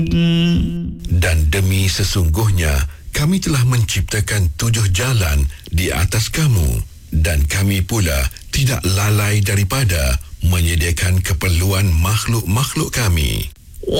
Dan demi sesungguhnya, kami telah menciptakan 7 jalan di atas kamu. Dan kami pula tidak lalai daripada menyediakan keperluan makhluk-makhluk kami.